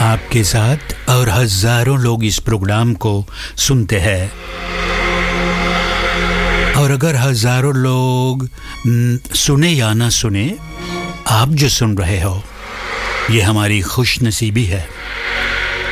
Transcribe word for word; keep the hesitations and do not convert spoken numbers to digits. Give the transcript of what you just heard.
आपके साथ और हजारों लोग इस प्रोग्राम को सुनते हैं। और अगर हजारों लोग सुने या ना सुने, आप जो सुन रहे हो ये हमारी खुशनसीबी है।